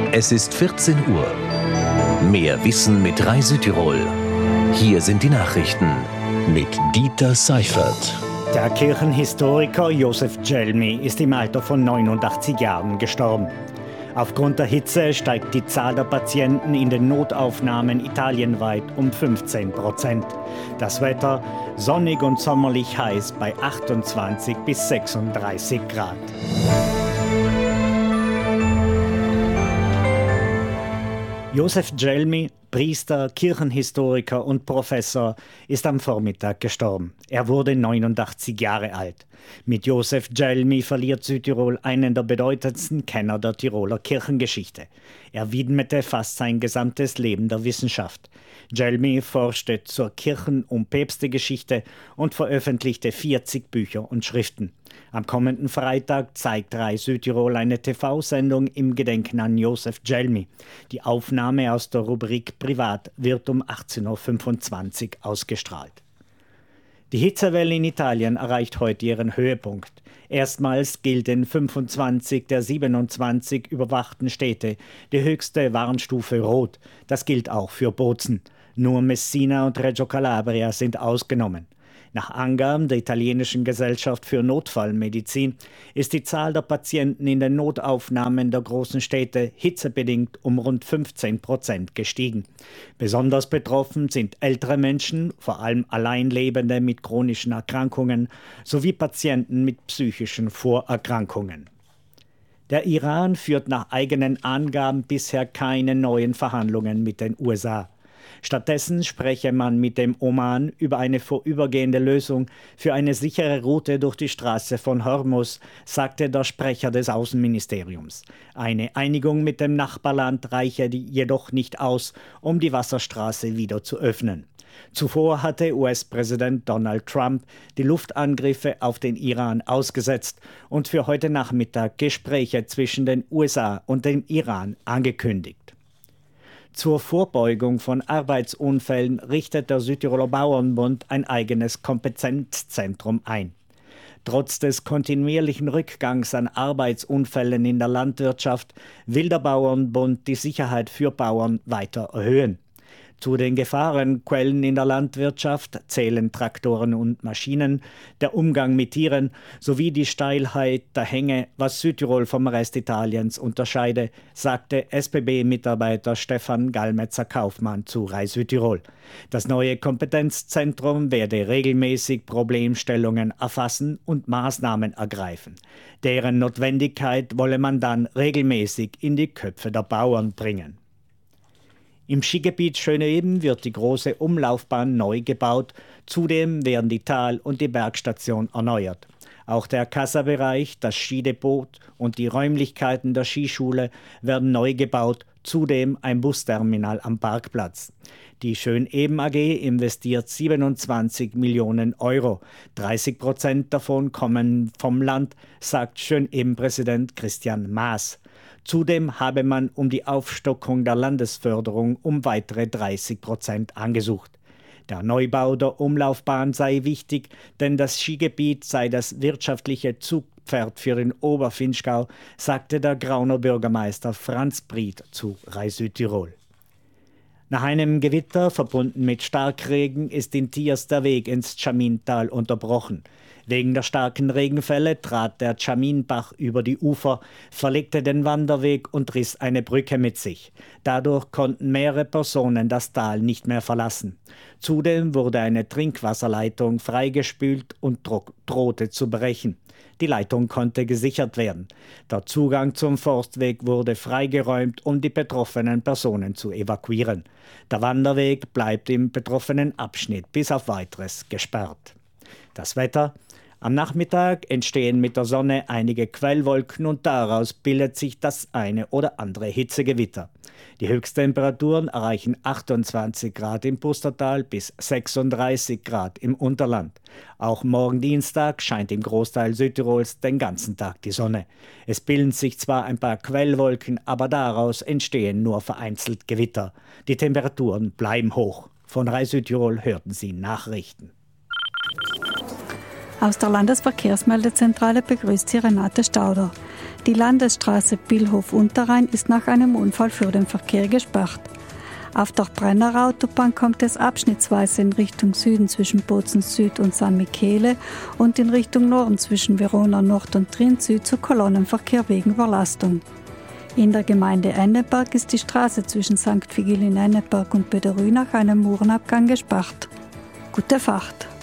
Es ist 14 Uhr. Mehr Wissen mit Rai Südtirol. Hier sind die Nachrichten mit Dieter Seifert. Der Kirchenhistoriker Josef Gelmi ist im Alter von 89 Jahren gestorben. Aufgrund der Hitze steigt die Zahl der Patienten in den Notaufnahmen italienweit um 15%. Das Wetter sonnig und sommerlich heiß bei 28 bis 36 Grad. Josef Gelmi, Priester, Kirchenhistoriker und Professor, ist am Vormittag gestorben. Er wurde 89 Jahre alt. Mit Josef Gelmi verliert Südtirol einen der bedeutendsten Kenner der Tiroler Kirchengeschichte. Er widmete fast sein gesamtes Leben der Wissenschaft. Gelmi forschte zur Kirchen- und Päpstegeschichte und veröffentlichte 40 Bücher und Schriften. Am kommenden Freitag zeigt Rai Südtirol eine TV-Sendung im Gedenken an Josef Gelmi. Die Aufnahme aus der Rubrik Privat wird um 18.25 Uhr ausgestrahlt. Die Hitzewelle in Italien erreicht heute ihren Höhepunkt. Erstmals gilt in 25 der 27 überwachten Städte die höchste Warnstufe Rot. Das gilt auch für Bozen. Nur Messina und Reggio Calabria sind ausgenommen. Nach Angaben der italienischen Gesellschaft für Notfallmedizin ist die Zahl der Patienten in den Notaufnahmen der großen Städte hitzebedingt um rund 15% gestiegen. Besonders betroffen sind ältere Menschen, vor allem Alleinlebende mit chronischen Erkrankungen, sowie Patienten mit psychischen Vorerkrankungen. Der Iran führt nach eigenen Angaben bisher keine neuen Verhandlungen mit den USA. Stattdessen spreche man mit dem Oman über eine vorübergehende Lösung für eine sichere Route durch die Straße von Hormuz, sagte der Sprecher des Außenministeriums. Eine Einigung mit dem Nachbarland reiche jedoch nicht aus, um die Wasserstraße wieder zu öffnen. Zuvor hatte US-Präsident Donald Trump die Luftangriffe auf den Iran ausgesetzt und für heute Nachmittag Gespräche zwischen den USA und dem Iran angekündigt. Zur Vorbeugung von Arbeitsunfällen richtet der Südtiroler Bauernbund ein eigenes Kompetenzzentrum ein. Trotz des kontinuierlichen Rückgangs an Arbeitsunfällen in der Landwirtschaft will der Bauernbund die Sicherheit für Bauern weiter erhöhen. Zu den Gefahrenquellen in der Landwirtschaft zählen Traktoren und Maschinen, der Umgang mit Tieren sowie die Steilheit der Hänge, was Südtirol vom Rest Italiens unterscheide, sagte SBB-Mitarbeiter Stefan Gallmetzer-Kaufmann zu Rai Südtirol. Das neue Kompetenzzentrum werde regelmäßig Problemstellungen erfassen und Maßnahmen ergreifen. Deren Notwendigkeit wolle man dann regelmäßig in die Köpfe der Bauern bringen. Im Skigebiet Schöneeben wird die große Umlaufbahn neu gebaut. Zudem werden die Tal- und die Bergstation erneuert. Auch der Kassabereich, das Skidepot und die Räumlichkeiten der Skischule werden neu gebaut. Zudem ein Busterminal am Parkplatz. Die Schöneben AG investiert 27 Millionen Euro. 30% davon kommen vom Land, sagt Schöneben-Präsident Christian Maas. Zudem habe man um die Aufstockung der Landesförderung um weitere 30% angesucht. Der Neubau der Umlaufbahn sei wichtig, denn das Skigebiet sei das wirtschaftliche Zugpferd für den Oberfinchgau, sagte der Grauner Bürgermeister Franz Bried zu Rai Südtirol. Nach einem Gewitter, verbunden mit Starkregen, ist in Tiers der Weg ins Tschamintal unterbrochen. Wegen der starken Regenfälle trat der Tschaminbach über die Ufer, verlegte den Wanderweg und riss eine Brücke mit sich. Dadurch konnten mehrere Personen das Tal nicht mehr verlassen. Zudem wurde eine Trinkwasserleitung freigespült und drohte zu brechen. Die Leitung konnte gesichert werden. Der Zugang zum Forstweg wurde freigeräumt, um die betroffenen Personen zu evakuieren. Der Wanderweg bleibt im betroffenen Abschnitt bis auf Weiteres gesperrt. Das Wetter: Am Nachmittag entstehen mit der Sonne einige Quellwolken und daraus bildet sich das eine oder andere Hitzegewitter. Die Höchsttemperaturen erreichen 28 Grad im Pustertal bis 36 Grad im Unterland. Auch morgen Dienstag scheint im Großteil Südtirols den ganzen Tag die Sonne. Es bilden sich zwar ein paar Quellwolken, aber daraus entstehen nur vereinzelt Gewitter. Die Temperaturen bleiben hoch. Von Rai Südtirol hörten Sie Nachrichten. Aus der Landesverkehrsmeldezentrale begrüßt Sie Renate Stauder. Die Landesstraße Billhof-Unterrhein ist nach einem Unfall für den Verkehr gesperrt. Auf der Brenner Autobahn kommt es abschnittsweise in Richtung Süden zwischen Bozen Süd und San Michele und in Richtung Norden zwischen Verona Nord und Trient Süd zu Kolonnenverkehr wegen Überlastung. In der Gemeinde Enneberg ist die Straße zwischen St. Vigil in Enneberg und Böderü nach einem Murenabgang gesperrt. Gute Fahrt!